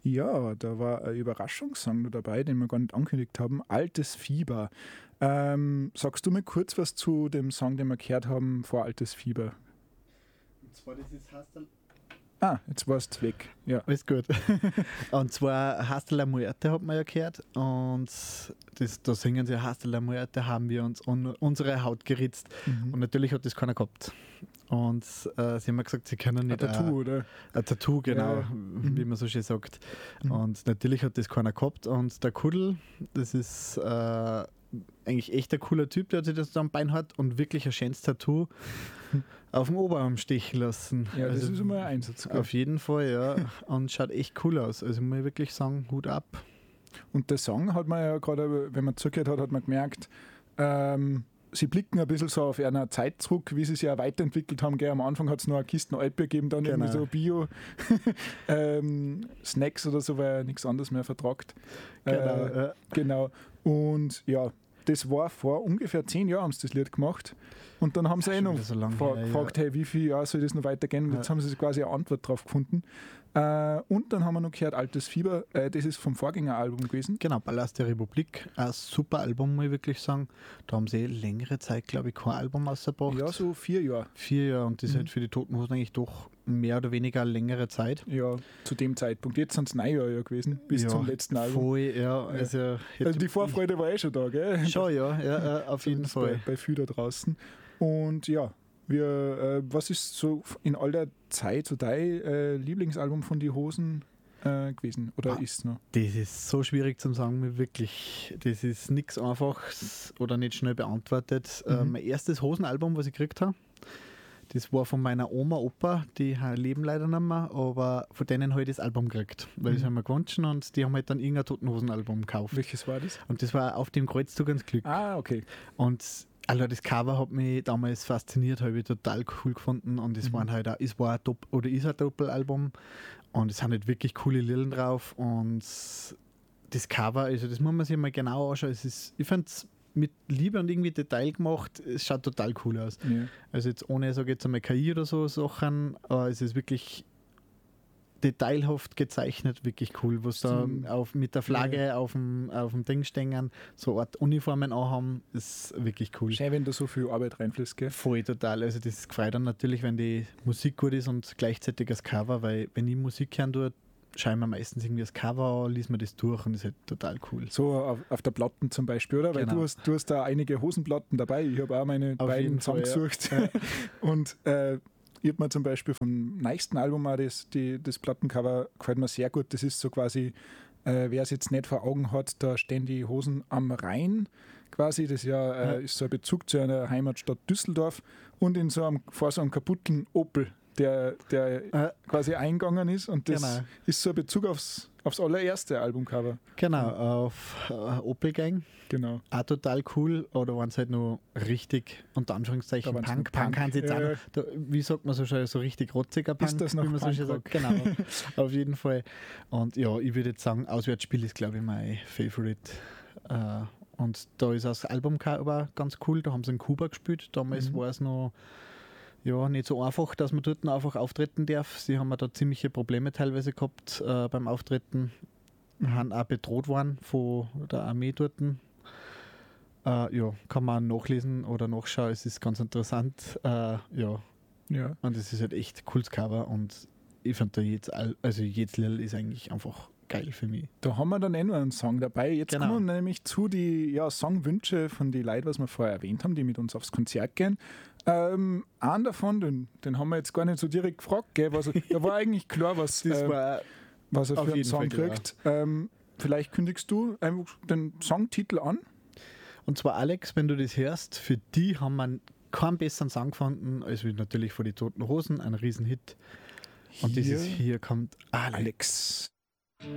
Ja, da war ein Überraschungssong noch dabei, den wir gar nicht angekündigt haben. Altes Fieber. Sagst du mir kurz was zu dem Song, den wir gehört haben vor Altes Fieber? Und zwar, das ist Hasta... Ah, jetzt warst du weg. Ja. Alles gut. Und zwar Hasta la Muerte hat man ja gehört. Und da singen sie Hasta la Muerte, haben wir uns unsere Haut geritzt. Und natürlich hat das keiner gehabt. Und sie haben mir gesagt, sie können nicht... Ein Tattoo, oder? Ein Tattoo, genau, Ja. wie man so schön sagt. Und natürlich hat das keiner gehabt. Und der Kuddel, das ist eigentlich echt ein cooler Typ, der sich das da am Bein hat und wirklich ein schönes Tattoo auf dem Oberarm stechen lassen. Ja, das Also ist immer ein Einsatz. Gell? auf jeden Fall, ja. Und schaut echt cool aus. Also muss ich wirklich sagen, Hut ab. Und der Song hat man ja gerade, wenn man zugehört hat, hat man gemerkt, sie blicken ein bisschen so auf einer Zeit zurück, wie sie sich ja weiterentwickelt haben. Gell? Am Anfang hat es noch eine Kiste Altbier gegeben, dann Genau. irgendwie so Bio-Snacks oder so, weil nichts anderes mehr vertragt. Genau, ja. Genau. Und ja, das war vor ungefähr 10 Jahren haben sie das Lied gemacht. Und dann haben sie schon noch wieder so lange her, gefragt, hey, wie viele Jahre soll das noch weitergehen? Und jetzt haben sie quasi eine Antwort drauf gefunden. Und dann haben wir noch gehört, Altes Fieber, das ist vom Vorgängeralbum gewesen. Genau, Palast der Republik, ein super Album, muss ich wirklich sagen. Da haben sie längere Zeit, glaube ich, kein Album rausgebracht. Ja, so 4 Jahre. 4 Jahre und das ist halt für die Toten Hosen eigentlich doch mehr oder weniger eine längere Zeit. Ja, zu dem Zeitpunkt. Jetzt sind es 9 Jahre ja gewesen, bis ja, zum letzten Album. Voll, ja. Also Die Vorfreude war schon da, gell? Schon, ja, auf jeden Fall. Bei viel da draußen. Und ja, was ist so in all der Zeit so dein Lieblingsalbum von die Hosen gewesen? Oder ist es noch? Das ist so schwierig zu sagen, wirklich. Das ist nichts Einfaches oder nicht schnell beantwortet. Mein erstes Hosenalbum, was ich gekriegt habe, das war von meiner Oma, Opa, die leben leider nicht mehr, aber von denen habe ich das Album gekriegt, weil das haben wir gewünscht und die haben halt dann irgendein Toten-Hosen-Album gekauft. Welches war das? Und das war Auf dem Kreuzzug ans Glück. Ah, okay. Und also das Cover hat mich damals fasziniert, habe ich total cool gefunden und es waren halt auch, ist ein Doppelalbum und es sind halt wirklich coole Lieder drauf und das Cover, also das muss man sich mal genau anschauen, ich finde es mit Liebe und irgendwie Detail gemacht, es schaut total cool aus. Ja. Also jetzt ohne, sage ich jetzt einmal KI oder so Sachen, aber es ist wirklich detailhaft gezeichnet, wirklich cool, was da mit der Flagge auf dem Ding stehen, so Art Uniformen anhaben, ist wirklich cool. Schön, wenn da so viel Arbeit reinfließt, gell? Voll total, also das gefreut dann natürlich, wenn die Musik gut ist und gleichzeitig das Cover, weil wenn ich Musik hören tue, schaue ich mir meistens irgendwie das Cover an, liest mir das durch und das ist halt total cool. So auf der Platten zum Beispiel, oder? Weil Genau. du hast da einige Hosenplatten dabei. Ich habe auch meine Auf beiden jeden Fall, zusammengesucht. ja. Und ich habe mir zum Beispiel vom nächsten Album auch das Plattencover gefällt mir sehr gut. Das ist so quasi, wer es jetzt nicht vor Augen hat, da stehen die Hosen am Rhein quasi. Das ist so ein Bezug zu einer Heimatstadt Düsseldorf und vor so einem kaputten Opel, der quasi eingegangen ist. Und das ist so ein Bezug aufs allererste Albumcover. Genau, auf Opel Gang. Genau. Auch total cool, oder waren es halt noch richtig, unter Anführungszeichen, Da waren's Punk. noch Punk haben sie jetzt ja. auch noch, wie sagt man so schön, so richtig rotziger Punk, Ist das noch wie man so schön Punkrock? sagt. Genau, auf jeden Fall. Und ja, ich würde jetzt sagen, Auswärtsspiel ist, glaube ich, mein Favorite. Und da ist das Albumcover ganz cool, da haben sie in Kuba gespielt, damals war es noch nicht so einfach, dass man dort einfach auftreten darf. Sie haben ja da ziemliche Probleme teilweise gehabt beim Auftreten, haben auch bedroht worden von der Armee dort. Kann man nachlesen oder nachschauen, es ist ganz interessant. Ja. Und es ist halt echt cooles Cover und ich finde da jedes Lied ist eigentlich einfach geil für mich. Da haben wir dann noch einen Song dabei. Jetzt Genau. kommen wir nämlich zu die Songwünsche von den Leuten, was wir vorher erwähnt haben, die mit uns aufs Konzert gehen. Einen davon, den haben wir jetzt gar nicht so direkt gefragt, gell? Da war eigentlich klar, was er für einen Song kriegt. Vielleicht kündigst du einfach den Songtitel an. Und zwar, Alex, wenn du das hörst, für die haben wir keinen besseren Song gefunden, als wie natürlich von die Toten Hosen, ein Riesenhit. Und dieses hier kommt Alex.